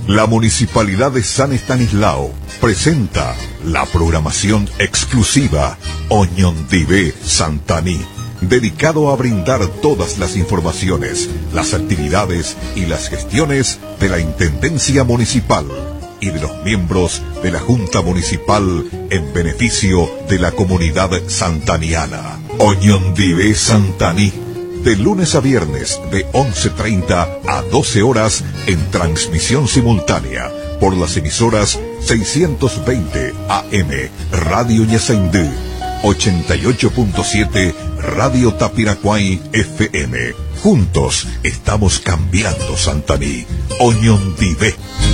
La Municipalidad de San Estanislao presenta la programación exclusiva Oñondivé Santaní, dedicado a brindar todas las informaciones, las actividades y las gestiones de la Intendencia Municipal y de los miembros de la Junta Municipal en beneficio de la comunidad santaniana. Oñondivé Santaní, de lunes a viernes de 11:30 a 12 horas en transmisión simultánea por las emisoras 620 AM Radio Ñasaindú, 88.7 Radio Tapiracuay FM. Juntos estamos cambiando Santaní. Oñondivé.